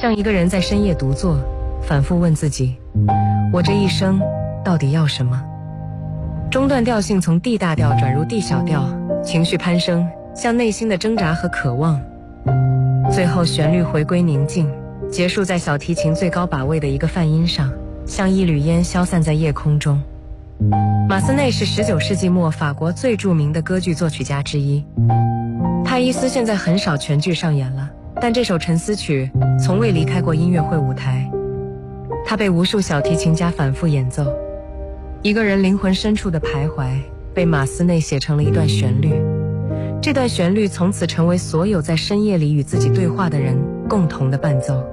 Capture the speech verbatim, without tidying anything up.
像一个人在深夜独坐，反复问自己，我这一生到底要什么？中段调性从 D 大调转入 D 小调，情绪攀升，像内心的挣扎和渴望。最后旋律回归宁静，结束在小提琴最高把位的一个泛音上，像一缕烟消散在夜空中。马斯内是十九世纪末法国最著名的歌剧作曲家之一，泰伊斯现在很少全剧上演了，但这首沉思曲从未离开过音乐会舞台，它被无数小提琴家反复演奏。一个人灵魂深处的徘徊被马斯内写成了一段旋律，这段旋律从此成为所有在深夜里与自己对话的人共同的伴奏。